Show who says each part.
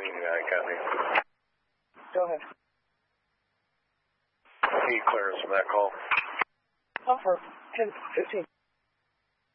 Speaker 1: copy.
Speaker 2: Go ahead.
Speaker 1: He clearance from that call.
Speaker 2: Call for 10:15.